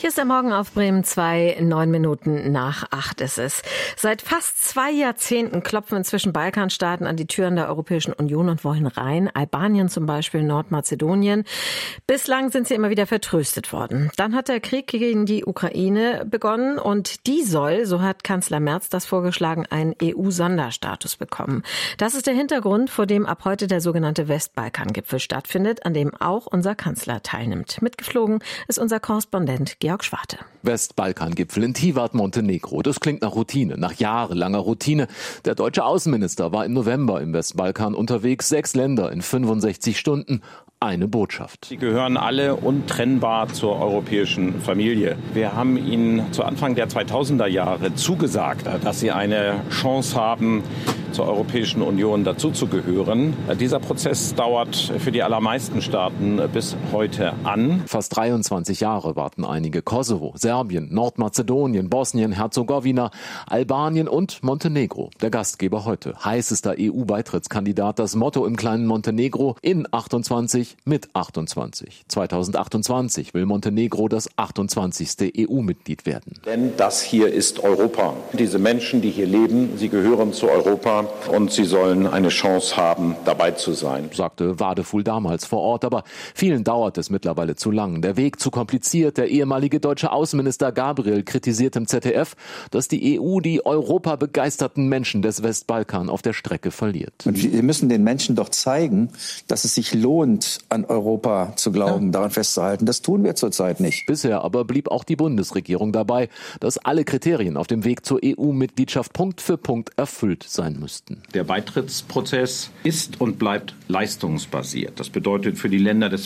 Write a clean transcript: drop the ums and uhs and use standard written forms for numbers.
Hier ist der Morgen auf Bremen 2, 9 Minuten nach 8 ist es. Seit fast 2 Jahrzehnten klopfen inzwischen Balkanstaaten an die Türen der Europäischen Union und wollen rein. Albanien zum Beispiel, Nordmazedonien. Bislang sind sie immer wieder vertröstet worden. Dann hat der Krieg gegen die Ukraine begonnen und die soll, so hat Kanzler Merz das vorgeschlagen, einen EU-Sonderstatus bekommen. Das ist der Hintergrund, vor dem ab heute der sogenannte Westbalkan-Gipfel stattfindet, an dem auch unser Kanzler teilnimmt. Mitgeflogen ist unser Korrespondent Georg Schwarte. Westbalkan-Gipfel in Tivat, Montenegro. Das klingt nach Routine, nach jahrelanger Routine. Der deutsche Außenminister war im November im Westbalkan unterwegs. 6 Länder in 65 Stunden. Eine Botschaft. Sie gehören alle untrennbar zur europäischen Familie. Wir haben Ihnen zu Anfang der 2000er Jahre zugesagt, dass Sie eine Chance haben, zur Europäischen Union dazuzugehören. Dieser Prozess dauert für die allermeisten Staaten bis heute an. Fast 23 Jahre warten einige. Kosovo, Serbien, Nordmazedonien, Bosnien, Herzegowina, Albanien und Montenegro. Der Gastgeber heute. Heißester EU-Beitrittskandidat. Das Motto im kleinen Montenegro: in 28 mit 28. 2028 will Montenegro das 28. EU-Mitglied werden. Denn das hier ist Europa. Diese Menschen, die hier leben, sie gehören zu Europa und sie sollen eine Chance haben, dabei zu sein, sagte Wadeful damals vor Ort. Aber vielen dauert es mittlerweile zu lang. Der Weg zu kompliziert. Der ehemalige deutsche Außenminister Gabriel kritisiert im ZDF, dass die EU die europabegeisterten Menschen des Westbalkan auf der Strecke verliert. Und wir müssen den Menschen doch zeigen, dass es sich lohnt, an Europa zu glauben, daran festzuhalten. Das tun wir zurzeit nicht. Bisher aber blieb auch die Bundesregierung dabei, dass alle Kriterien auf dem Weg zur EU-Mitgliedschaft Punkt für Punkt erfüllt sein müssten. Der Beitrittsprozess ist und bleibt leistungsbasiert. Das bedeutet für die Länder des